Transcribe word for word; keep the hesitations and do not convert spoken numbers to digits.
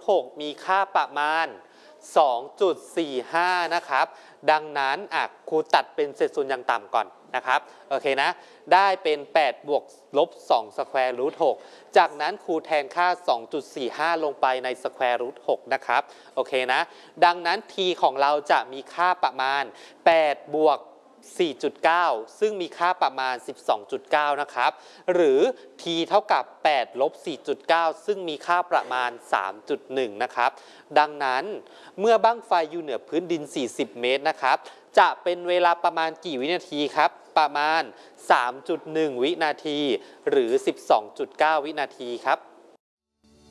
หกมีค่าประมาณ สองจุดสี่ห้า นะครับดังนั้นอ่ะครูตัดเป็นเศษส่วนอย่างต่ำก่อนนะครับโอเคนะได้เป็นแปดบวกลบสองสแควร์รูทหกจากนั้นครูแทนค่า สองจุดสี่ห้า ลงไปในสแควร์รูทหกนะครับโอเคนะดังนั้น t ของเราจะมีค่าประมาณแปดบวกสี่จุดเก้า ซึ่งมีค่าประมาณ สิบสองจุดเก้า นะครับหรือ t เท่ากับแปดลบสี่จุดเก้า ซึ่งมีค่าประมาณ สามจุดหนึ่ง นะครับดังนั้นเมื่อบั้งไฟอยู่เหนือพื้นดินสี่สิบเมตรนะครับจะเป็นเวลาประมาณกี่วินาทีครับประมาณ สามจุดหนึ่ง วินาทีหรือ สิบสองจุดเก้า วินาทีครับ